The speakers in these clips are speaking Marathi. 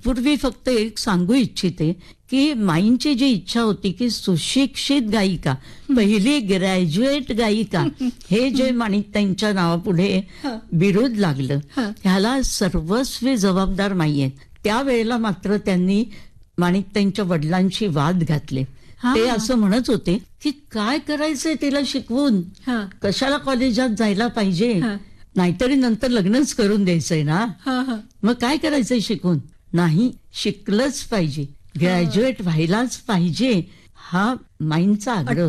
तत्पूर्वी फक्त एक सांगू इच्छिते की माईंची जी इच्छा होती की सुशिक्षित गायिका, पहिली ग्रॅज्युएट गायिका, हे जे माणिकताईंच्या नावापुढे विरोध लागलं, ह्याला सर्वस्वी जबाबदार माई आहेत. त्यावेळेला मात्र त्यांनी माणिकताईंच्या वडिलांशी वाद घातले. ते असं म्हणत होते की काय करायचंय तिला शिकवून, कशाला कॉलेजात जायला पाहिजे, नाहीतरी नंतर लग्नच करून द्यायचंय ना, मग काय करायचंय शिकून. नाही, शिकलंच पाहिजे, ग्रॅज्युएट व्हायलाच पाहिजे, हा माईंचा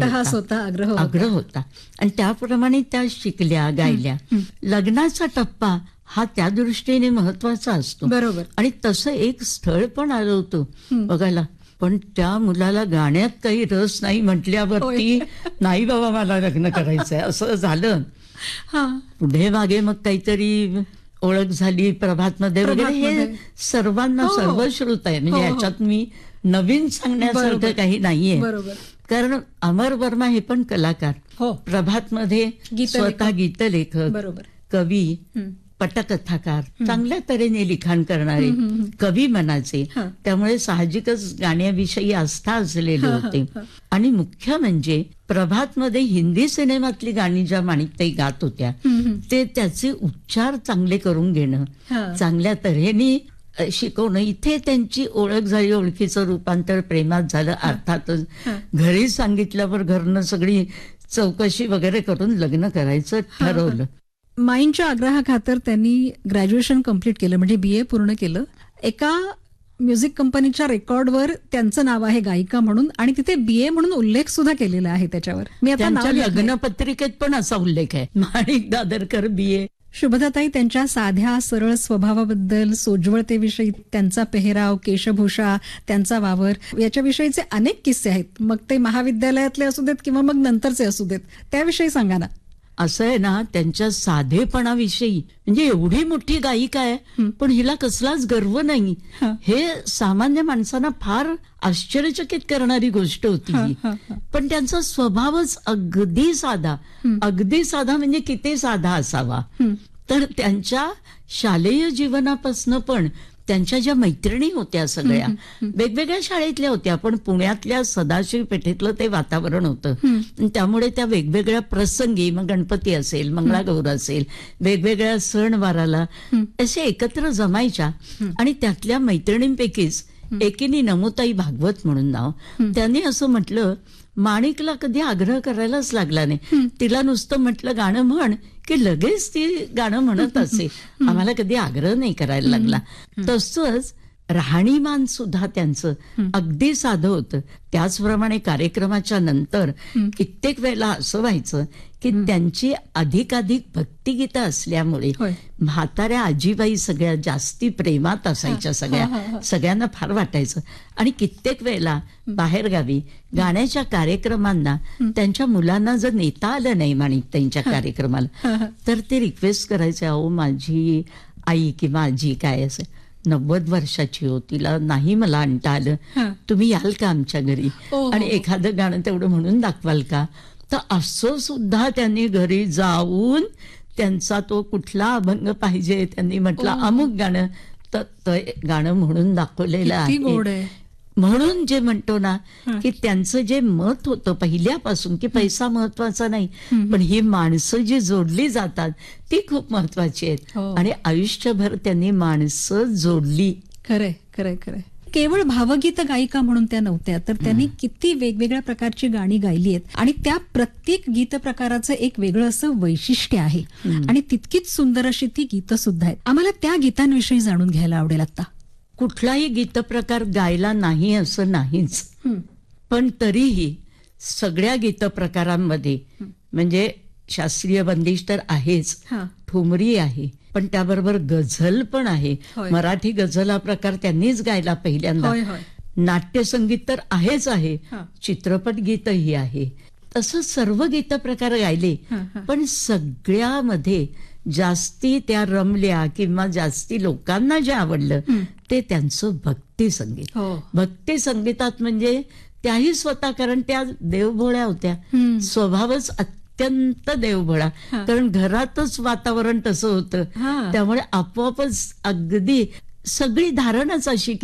आग्रह होता. आणि त्याप्रमाणे त्या शिकल्या, गायल्या. लग्नाचा टप्पा हा त्या दृष्टीने महत्वाचा असतो. बरोबर. आणि तसं एक स्थळ पण आलं होतं बघायला, पण त्या मुलाला गाण्यात काही रस नाही म्हटल्यावरती नाही बाबा मला लग्न करायचंय असं झालं. पुढे मागे मग काहीतरी ओळख झाली प्रभातमध्ये वगैरे, हे सर्वांना सर्वश्रुत आहे. म्हणजे ह्याच्यात मी नवीन सांगण्यासारखं काही नाहीये. कारण अमर वर्मा हे पण कलाकार, प्रभातमध्ये स्वतः गीतलेखक, कवी, पटकथाकार, चांगल्या तऱ्हेने लिखाण करणारे कवी मनाचे. त्यामुळे साहजिकच गाण्याविषयी आस्था असलेले होते. आणि मुख्य म्हणजे प्रभातमध्ये हिंदी सिनेमातली गाणी ज्या माणिकताई गात होत्या, ते त्याचे उच्चार चांगले करून घेणं, चांगल्या तऱ्हेने शिकवणं. इथे त्यांची ओळख झाली, ओळखीचं रूपांतर प्रेमात झालं. अर्थातच घरी सांगितल्यावर घरनं सगळी चौकशी वगैरे करून लग्न करायचं ठरवलं. माईंच्या आग्रहाखातर त्यांनी ग्रॅज्युएशन कम्प्लीट केलं, म्हणजे BA पूर्ण केलं. एका म्युझिक कंपनीच्या रेकॉर्डवर त्यांचं नाव आहे गायिका म्हणून, आणि तिथे BA म्हणून उल्लेख सुद्धा केलेला आहे त्याच्यावर. मी आता लग्नपत्रिकेत पण असा उल्लेख आहे, माणिक दादरकर BA. शुभदाताई त्यांच्या साध्या सरळ स्वभावाबद्दल, सोज्वळतेविषयी, त्यांचा पेहराव, केशभूषा, त्यांचा वावर, याच्याविषयीचे अनेक किस्से आहेत. मग ते महाविद्यालयातले असू देत किंवा मग नंतरचे असू देत, त्याविषयी सांगा ना. असं आहे ना, त्यांच्या साधेपणाविषयी, म्हणजे एवढी मोठी गायिका आहे पण हिला कसलाच गर्व नाही, हे सामान्य माणसांना फार आश्चर्यचकित करणारी गोष्ट होती. पण त्यांचा स्वभावच अगदी साधा, अगदी साधा म्हणजे किती साधा असावा. तर त्यांच्या शालेय जीवनापासून पण त्यांच्या ज्या मैत्रिणी होत्या सगळ्या वेगवेगळ्या शाळेतल्या होत्या, पण पुण्यातल्या सदाशिव पेठेतलं ते वातावरण होतं. त्यामुळे त्या वेगवेगळ्या प्रसंगी, मग गणपती असेल, मंगळागौर असेल, वेगवेगळ्या सणवाराला असे एकत्र जमायच्या. आणि त्यातल्या मैत्रिणींपैकीच एकीने नमोताई भागवत म्हणून नाव, त्यांनी असं म्हटलं, माणिकला कधी आग्रह करायलाच लागला नाही, तिला नुसतं म्हटलं गाणं म्हण की लगेच ती गाणं म्हणत असे, आम्हाला कधी आग्रह नाही करायला लागला. तसंच राहणीमान सुद्धा त्यांचं अगदी साधं होतं. त्याचप्रमाणे कार्यक्रमाच्या नंतर कित्येक वेळेला असं व्हायचं की त्यांची अधिकाधिक भक्तिगीतं असल्यामुळे म्हाताऱ्या आजीबाई सगळ्या जास्ती प्रेमात असायच्या, सगळ्यांना फार वाटायचं. आणि कित्येक वेळेला बाहेरगावी गाण्याच्या कार्यक्रमांना त्यांच्या मुलांना जर नेता आलं नाही माणिकताईंच्या कार्यक्रमाला, तर ते रिक्वेस्ट करायचे, अहो माझी आई किंवा आजी काय असं 90 वर्षाची हो, तिला नाही मला आणता आलं, तुम्ही याल का आमच्या घरी आणि एखादं गाणं तेवढं म्हणून दाखवाल का. तर असं सुद्धा त्यांनी घरी जाऊन त्यांचा तो कुठला अभंग पाहिजे त्यांनी म्हटलं अमुक गाणं, तर गाणं म्हणून दाखवलेलं आहे. म्हणून जे म्हणतो ना की त्यांचं जे मत होतं पहिल्यापासून की पैसा महत्वाचा नाही, पण ही माणसं जी जोडली जातात ती खूप महत्वाची आहेत. आणि आयुष्यभर त्यांनी माणसं जोडली. खरंय खरंय खरंय. केवळ भावगीत गायिका म्हणून त्या नव्हत्या, तर त्यांनी किती वेगवेगळ्या प्रकारची गाणी गायली आहेत. आणि त्या प्रत्येक गीत प्रकाराचं एक वेगळं असं वैशिष्ट्य आहे, आणि तितकीच सुंदर अशी ती गीतं सुद्धा आहेत. आम्हाला त्या गीतांविषयी जाणून घ्यायला आवडेल. आता कुठलाही गीतप्रकार गायला नाही असं नाहीच, पण तरीही सगळ्या गीतप्रकारांमध्ये म्हणजे शास्त्रीय बंदिश तर आहेच, ठुमरी आहे, पण त्याबरोबर गझल पण आहे. मराठी गझल हा प्रकार त्यांनीच गायला पहिल्यांदा. नाट्यसंगीत तर आहेच आहे, चित्रपट गीतही आहे. तसं सर्व गीत प्रकार गायले, पण सगळ्यामध्ये जास्ती त्या रमल्या किंवा जास्ती लोकांना जे आवडलं ते त्यांचं भक्ती संगीत. भक्ती संगीतात म्हणजे त्याही स्वतः, कारण त्या देवभोळ्या होत्या, स्वभावच अत्यंत देवभोळा, कारण घरातच वातावरण तसं होतं, त्यामुळे आपोआपच अगदी सगळी धारणच अशी